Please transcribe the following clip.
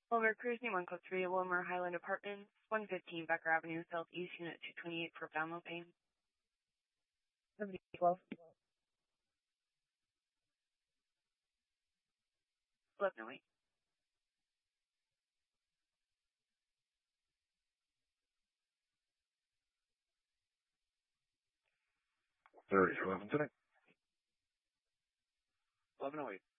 Wilmer Cruz, New 1 Code 3, Wilmer Highland Apartments, 115 Becker Avenue, Southeast, Unit 228 for download pane. 12. 1108. There is 11 today. 1108.